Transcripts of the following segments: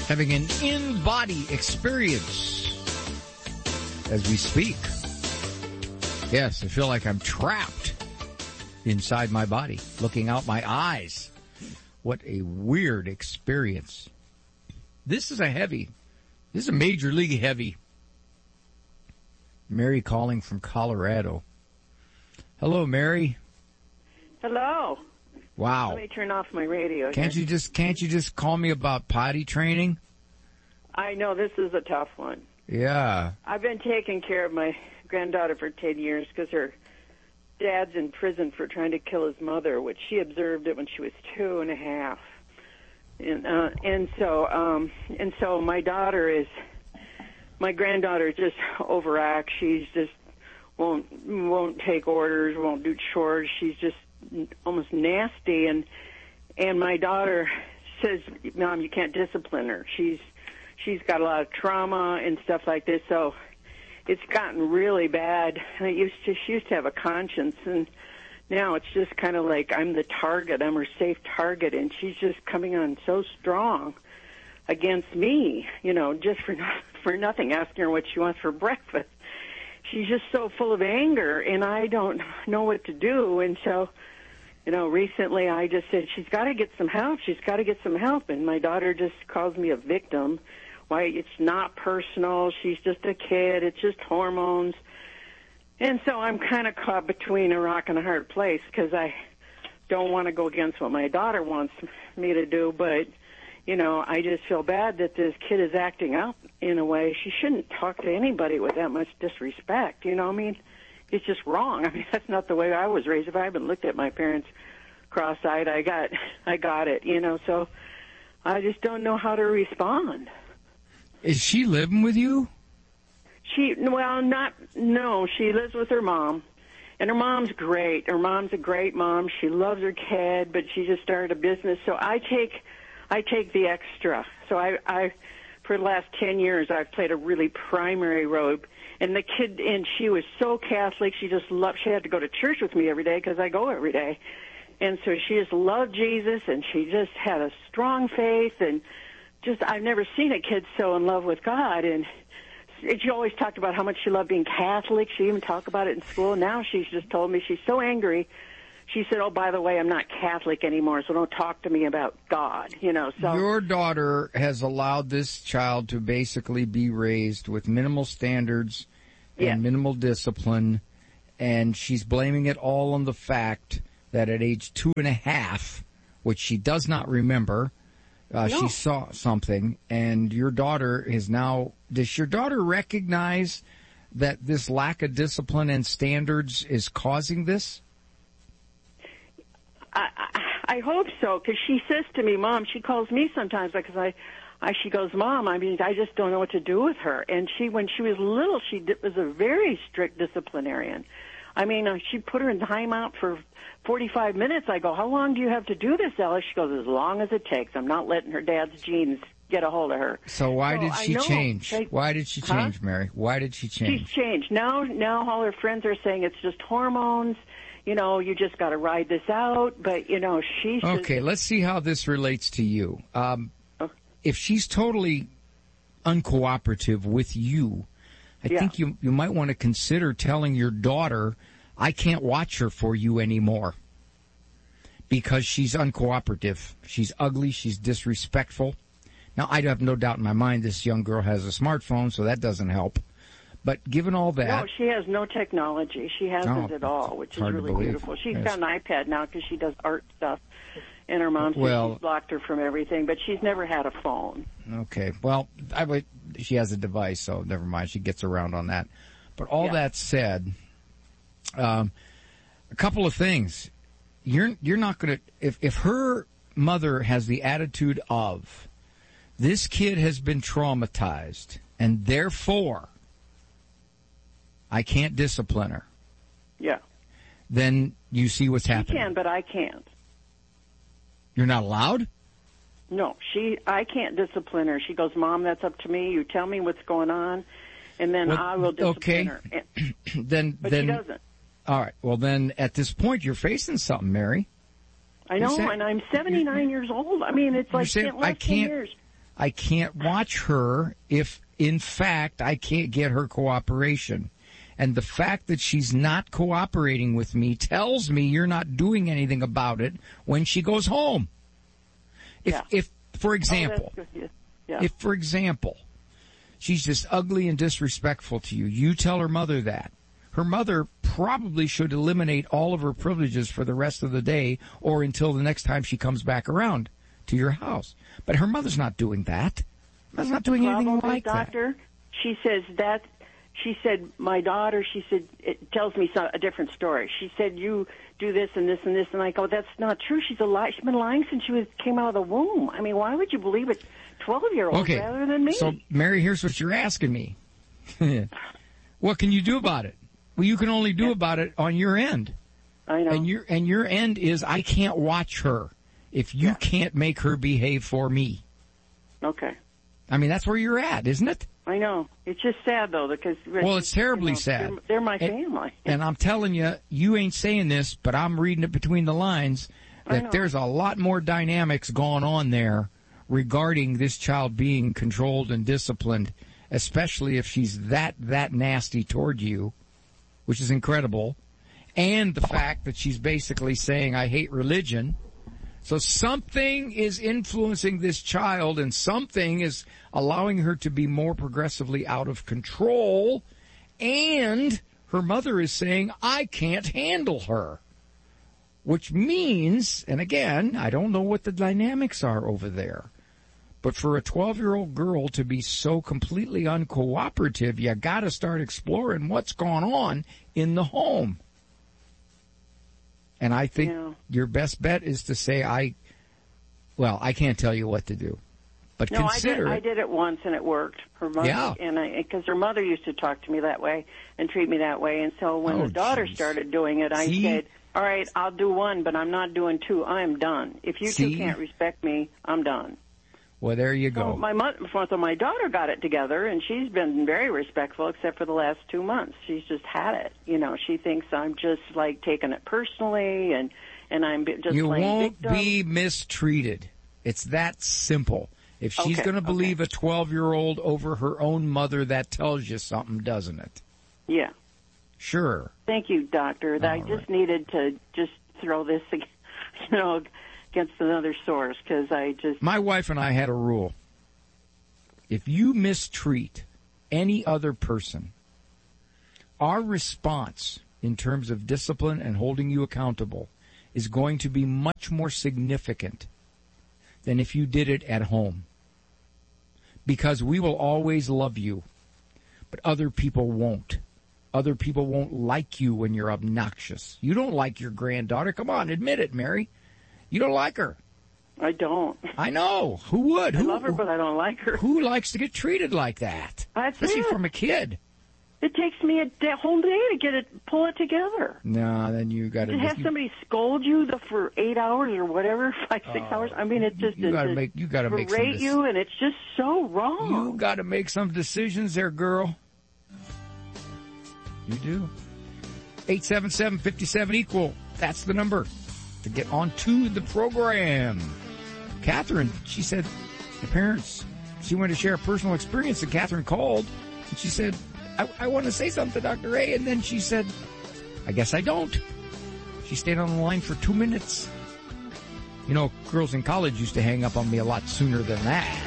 having an in-body experience as we speak. Yes, I feel like I'm trapped inside my body, looking out my eyes. What a weird experience. This is a major league heavy. Mary calling from Colorado. Hello, Mary. Hello. Wow. Let me turn off my radio. Can't you just call me about potty training? I know this is a tough one. Yeah. I've been taking care of my granddaughter for 10 years because her dad's in prison for trying to kill his mother, which she observed it when she was 2.5. And so my granddaughter just overacts. She's just won't take orders, won't do chores. She's just almost nasty. And my daughter says, "Mom, you can't discipline her. She's got a lot of trauma and stuff like this." So it's gotten really bad. She used to have a conscience, and now it's just kind of like I'm the target. I'm her safe target, and she's just coming on so strong against me, just for nothing, asking her what she wants for breakfast. She's just so full of anger, and I don't know what to do. And so, recently I just said, she's got to get some help. She's got to get some help. And my daughter just calls me a victim. Why, it's not personal. She's just a kid. It's just hormones. And so I'm kind of caught between a rock and a hard place because I don't want to go against what my daughter wants me to do, but I just feel bad that this kid is acting up in a way. She shouldn't talk to anybody with that much disrespect, It's just wrong. That's not the way I was raised. If I haven't looked at my parents cross-eyed, I got it, so I just don't know how to respond. Is she living with you? She lives with her mom. And her mom's great. Her mom's a great mom. She loves her kid, but she just started a business. So I take the extra. So I for the last 10 years, I've played a really primary role. And the kid, and she was so Catholic, she had to go to church with me every day because I go every day. And so she just loved Jesus, and she just had a strong faith, and I've never seen a kid so in love with God. And she always talked about how much she loved being Catholic. She even talked about it in school. Now she's just told me she's so angry. She said, "Oh, by the way, I'm not Catholic anymore, so don't talk to me about God." So your daughter has allowed this child to basically be raised with minimal standards and minimal discipline, and she's blaming it all on the fact that at age 2.5, which she does not remember, she saw something, and your daughter is now. Does your daughter recognize that this lack of discipline and standards is causing this? I hope so, because she says to me, "Mom," she calls me sometimes because she goes, "Mom, I just don't know what to do with her." And when she was little, she was a very strict disciplinarian. She put her in timeout for 45 minutes. I go, "How long do you have to do this, Ella?" She goes, "As long as it takes. I'm not letting her dad's genes get a hold of her." So why did she change? Why did she change, Mary? Why did she change? She's changed. Now all her friends are saying it's just hormones. You just got to ride this out. But, she's... Okay, let's see how this relates to you. If she's totally uncooperative with you, I think you might want to consider telling your daughter, "I can't watch her for you anymore," because she's uncooperative. She's ugly. She's disrespectful. Now, I have no doubt in my mind this young girl has a smartphone, so that doesn't help. But given all that... No, she has no technology. She hasn't at all, which is really beautiful. She's got an iPad now because she does art stuff. And her mom says she's blocked her from everything, but she's never had a phone. Okay. Well, she has a device, so never mind. She gets around on that. But all that said, a couple of things. You're not going to... If her mother has the attitude of, this kid has been traumatized, and therefore... I can't discipline her. Yeah. Then you see what's happening. She can, but I can't. You're not allowed? No, I can't discipline her. She goes, "Mom, that's up to me. You tell me what's going on, and then I will discipline her." But she doesn't. All right. Well, then at this point, you're facing something, Mary. I know, and I'm 79 years old. It's like 10 years. I can't watch her if, in fact, I can't get her cooperation. And the fact that she's not cooperating with me tells me you're not doing anything about it when she goes home. If for example, she's just ugly and disrespectful to you, you tell her mother that. Her mother probably should eliminate all of her privileges for the rest of the day or until the next time she comes back around to your house. But her mother's not doing that. Mother's not doing anything like that. Doctor, she says that. She said, my daughter, she said, it tells me a different story. She said, you do this and this and this. And I go, that's not true. She's been lying since she came out of the womb. I mean, why would you believe it 12-year-olds rather than me? So, Mary, here's what you're asking me. What can you do about it? Well, you can only do about it on your end. I know. And your end is, I can't watch her if you can't make her behave for me. Okay. I mean, that's where you're at, isn't it? I know. It's just sad, though, because... Well, it's terribly sad. They're my family. And I'm telling you, you ain't saying this, but I'm reading it between the lines, that there's a lot more dynamics going on there regarding this child being controlled and disciplined, especially if she's that nasty toward you, which is incredible, and the fact that she's basically saying, I hate religion. So something is influencing this child, and something is allowing her to be more progressively out of control, and her mother is saying, I can't handle her. Which means, and again, I don't know what the dynamics are over there, but for a 12-year-old girl to be so completely uncooperative, you gotta start exploring what's going on in the home. And I think your best bet is to say, I can't tell you what to do, but consider it. I did it once and it worked. Her mother, because her mother used to talk to me that way and treat me that way. And so when the daughter started doing it, I said, all right, I'll do one, but I'm not doing two. I'm done. If you two can't respect me, I'm done. Well, there you go. So my daughter got it together, and she's been very respectful, except for the last 2 months. She's just had it. You know, she thinks I'm just like taking it personally, and I'm just playing victim. You won't be mistreated. It's that simple. If she's going to believe a 12-year-old over her own mother, that tells you something, doesn't it? Yeah. Sure. Thank you, Doctor. I just needed to just throw this, against another source, because My wife and I had a rule. If you mistreat any other person, our response in terms of discipline and holding you accountable is going to be much more significant than if you did it at home. Because we will always love you, but other people won't. Other people won't like you when you're obnoxious. You don't like your granddaughter. Come on, admit it, Mary. You don't like her. I don't. I know. Who would? I love her, but I don't like her. Who likes to get treated like that? Especially from a kid. It takes me a whole day to pull it together. No, then you got to have somebody scold you for 8 hours or whatever, 6 hours. I mean, it just you got to make berate you, and it's just so wrong. You got to make some decisions there, girl. You do. 877-57-EQUAL. That's the number to get onto the program. Catherine, she said the parents, she wanted to share a personal experience, and Catherine called, and she said, I want to say something to Dr. A, and then she said, I guess I don't. She stayed on the line for 2 minutes. You know, girls in college used to hang up on me a lot sooner than that.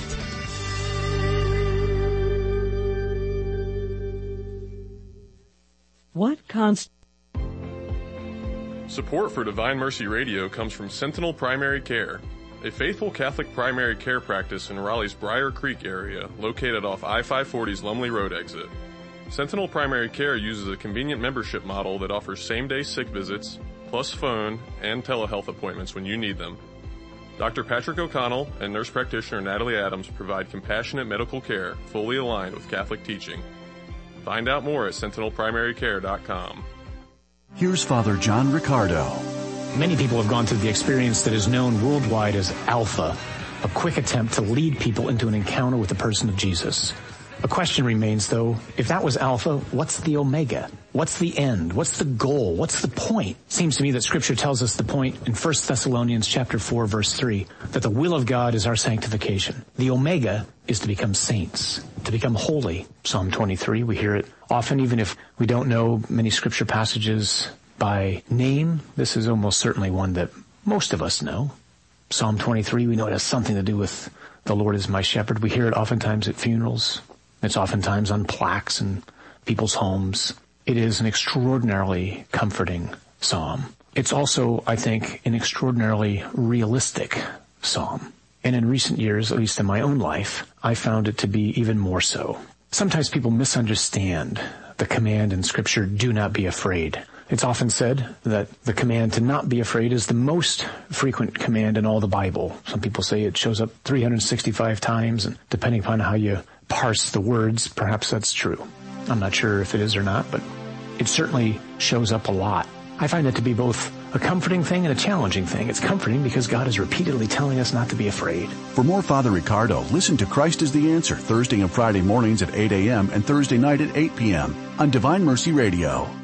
Support for Divine Mercy Radio comes from Sentinel Primary Care, a faithful Catholic primary care practice in Raleigh's Briar Creek area, located off I-540's Lumley Road exit. Sentinel Primary Care uses a convenient membership model that offers same-day sick visits, plus phone and telehealth appointments when you need them. Dr. Patrick O'Connell and nurse practitioner Natalie Adams provide compassionate medical care fully aligned with Catholic teaching. Find out more at sentinelprimarycare.com. Here's Father John Riccardo. Many people have gone through the experience that is known worldwide as Alpha, a quick attempt to lead people into an encounter with the person of Jesus. A question remains, though, if that was Alpha, what's the Omega? What's the end? What's the goal? What's the point? Seems to me that Scripture tells us the point in 1 Thessalonians chapter 4, verse 3, that the will of God is our sanctification. The omega is to become saints, to become holy. Psalm 23, we hear it often, even if we don't know many Scripture passages by name. This is almost certainly one that most of us know. Psalm 23, we know it has something to do with the Lord is my shepherd. We hear it oftentimes at funerals. It's oftentimes on plaques in people's homes. It is an extraordinarily comforting psalm. It's also, I think, an extraordinarily realistic psalm. And in recent years, at least in my own life, I found it to be even more so. Sometimes people misunderstand the command in Scripture, do not be afraid. It's often said that the command to not be afraid is the most frequent command in all the Bible. Some people say it shows up 365 times, and depending upon how you parse the words, perhaps that's true. I'm not sure if it is or not, but it certainly shows up a lot. I find it to be both a comforting thing and a challenging thing. It's comforting because God is repeatedly telling us not to be afraid. For more Father Ricardo, listen to Christ is the Answer Thursday and Friday mornings at 8 a.m. and Thursday night at 8 p.m. on Divine Mercy Radio.